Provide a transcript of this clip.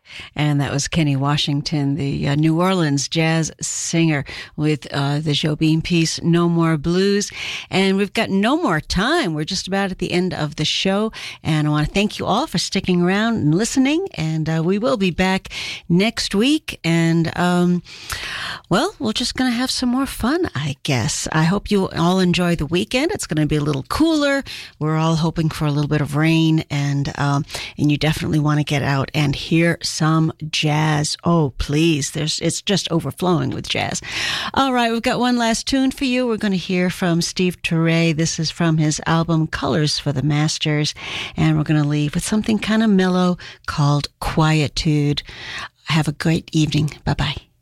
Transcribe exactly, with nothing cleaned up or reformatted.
And that was Kenny Washington, the uh, New Orleans jazz singer, with uh, the Jobim piece, No More Blues. And we've got no more time. We're just about at the end of the show. And I want to thank you all for sticking around and listening. And uh, we will be back next week. And, um, well, we're just going to have some more fun, I guess. I hope you all enjoy the weekend. It's going to be a little cooler. We're all hoping for a little bit of rain. And, um, and you definitely want to get out and hear some jazz. Oh, please. There's, it's just overflowing with jazz. All right. We've got one last tune for you. We're going to hear from Steve Turre. This is from his album Colors for the Masters. And we're going to leave with something kind of mellow called Quietude. Have a great evening. Bye-bye.